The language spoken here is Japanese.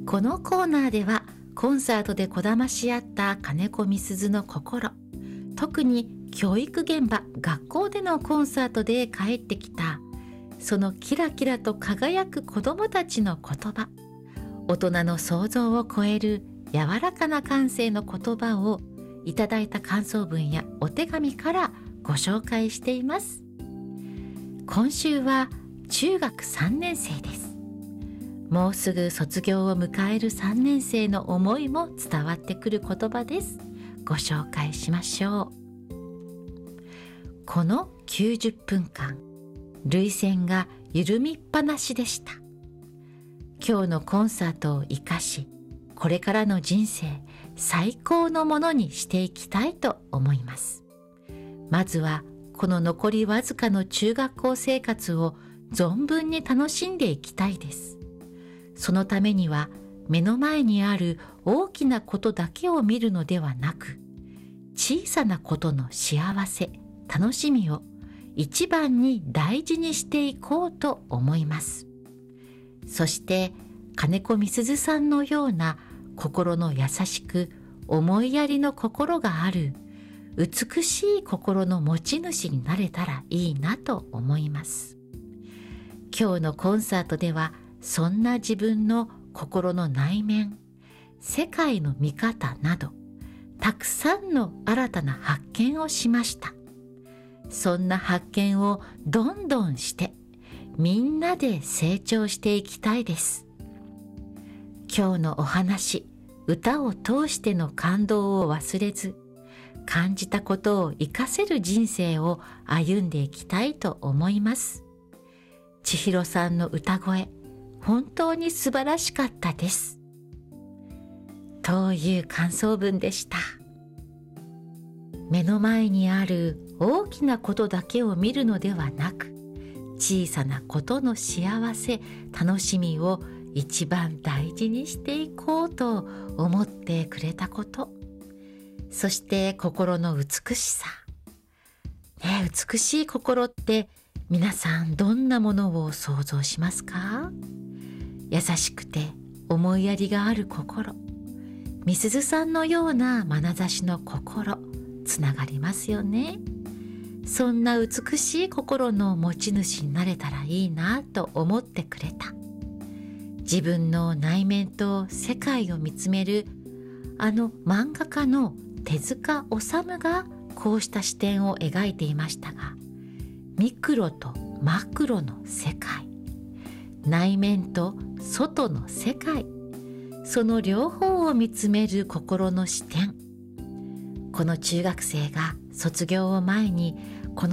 このコーナーではコンサートでこだまし合った金子みすずの心、特に教育現場、学校でのコンサートで帰ってきたそのキラキラと輝く子どもたちの言葉、大人の想像を超える柔らかな感性の言葉をいただいた感想文やお手紙からご紹介しています。今週は中学3年生です。もうすぐ卒業を迎える3年生の思いも伝わってくる言葉です。ご紹介しましょう。この90分間、涙腺が緩みっぱなしでした。今日のコンサートを生かし、これからの人生最高のものにしていきたいと思います。まずはこの残りわずかの中学校生活を存分に楽しんでいきたいです。そのためには目の前にある大きなことだけを見るのではなく、小さなことの幸せ、楽しみを一番に大事にしていこうと思います。そして金子みすずさんのような心の優しく思いやりの心がある美しい心の持ち主になれたらいいなと思います。今日のコンサートではそんな自分の心の内面、世界の見方などたくさんの新たな発見をしました。そんな発見をどんどんしてみんなで成長していきたいです。今日のお話、歌を通しての感動を忘れず、感じたことを活かせる人生を歩んでいきたいと思います。千尋さんの歌声、本当に素晴らしかったです。という感想文でした。目の前にある大きなことだけを見るのではなく、小さなことの幸せ、楽しみを一番大事にしていこうと思ってくれたこと、そして心の美しさ、美しい心って皆さんどんなものを想像しますか？優しくて思いやりがある心、みすずさんのような眼差しの心、つながりますよね。そんな美しい心の持ち主になれたらいいなと思ってくれた。自分の内面と世界を見つめる漫画家の手塚治虫がこうした視点を描いていましたが、ミクロとマクロの世界、内面と外の世界、その両方を見つめる心の視点。この中学生が卒業を前に